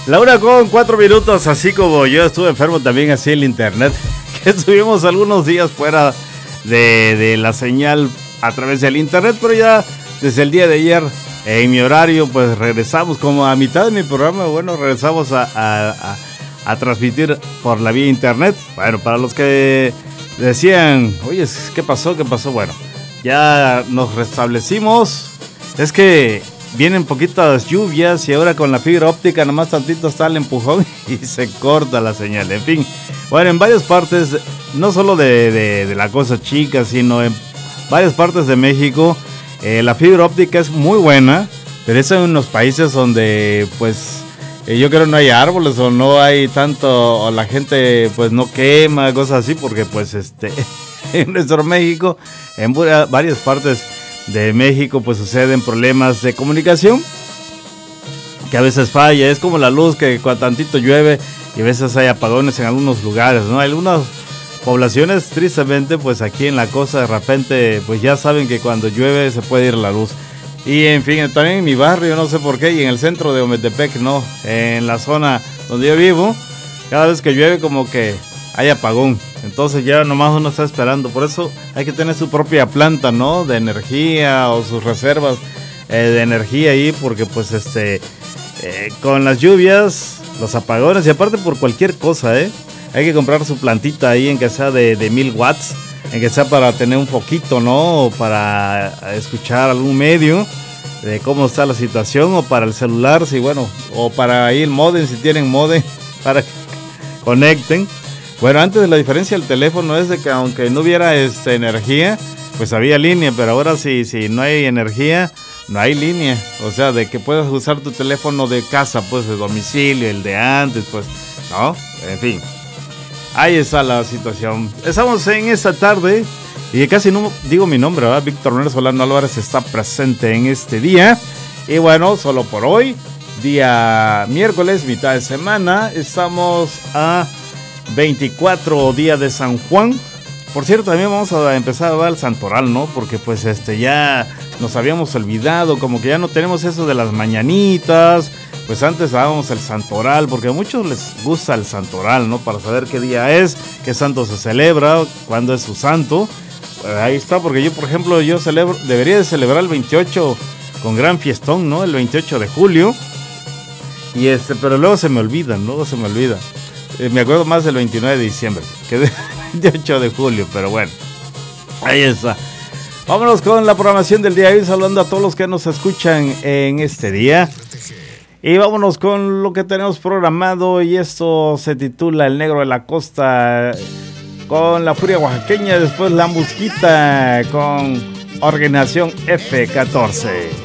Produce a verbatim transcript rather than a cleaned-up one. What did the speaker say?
La una con cuatro minutos, así como yo estuve enfermo también así el internet, que estuvimos algunos días fuera de, de la señal a través del internet, pero ya desde el día de ayer en mi horario pues regresamos como a mitad de mi programa, bueno, regresamos a, a, a, a transmitir por la vía internet. Bueno, para los que decían, oye, ¿qué pasó? ¿Qué pasó? Bueno, ya nos restablecimos, es que vienen poquitas lluvias y ahora con la fibra óptica nomás tantito está el empujón y se corta la señal. En fin, bueno, en varias partes, no solo de, de, de la Cosa Chica, sino en varias partes de México, eh, la fibra óptica es muy buena, pero es en unos países donde pues eh, yo creo no hay árboles o no hay tanto, o la gente pues no quema, cosas así, porque pues este en nuestro México, en varias partes de México pues suceden problemas de comunicación que a veces falla. Es como la luz, que cuando tantito llueve y a veces hay apagones en algunos lugares, ¿no? Algunas poblaciones tristemente pues aquí en la costa de repente pues ya saben que cuando llueve se puede ir la luz. Y en fin, también en mi barrio, no sé por qué, y en el centro de Ometepec, no, en la zona donde yo vivo, cada vez que llueve como que hay apagón. Entonces ya nomás uno está esperando. Por eso hay que tener su propia planta, ¿no? De energía o sus reservas eh, de energía ahí, porque pues este eh, con las lluvias, los apagones y aparte por cualquier cosa, ¿eh? Hay que comprar su plantita ahí en que sea de, de mil watts, en que sea para tener un foquito, ¿no? O para escuchar algún medio de cómo está la situación, o para el celular, si bueno, o para ahí el modem, si tienen modem, para que conecten. Bueno, antes la diferencia del teléfono es de que aunque no hubiera este, energía, pues había línea, pero ahora si, si no hay energía, no hay línea. O sea, de que puedas usar tu teléfono de casa, pues de domicilio, el de antes, pues, ¿no? En fin, ahí está la situación. Estamos en esta tarde y casi no digo mi nombre, ¿verdad? Víctor Manuel Solano Álvarez está presente en este día. Y bueno, solo por hoy, día miércoles, mitad de semana, estamos a veinticuatro días de San Juan. Por cierto, también vamos a empezar a dar el santoral, ¿no? Porque pues este ya nos habíamos olvidado, como que ya no tenemos eso de las mañanitas. Pues antes dábamos el santoral, porque a muchos les gusta el santoral, ¿no? Para saber qué día es, qué santo se celebra, cuándo es su santo. Pues ahí está, porque yo, por ejemplo, yo celebro, debería de celebrar el veintiocho con gran fiestón, ¿no? El veintiocho de julio. Y este, pero luego se me olvidan, luego se me olvida. Eh, me acuerdo más del veintinueve de diciembre que del veintiocho de julio, pero bueno, ahí está. Vámonos con la programación del día de hoy, saludando a todos los que nos escuchan en este día. Y vámonos con lo que tenemos programado, y esto se titula El Negro de la Costa con la Furia Oaxaqueña, después La Musquita con Organización F catorce.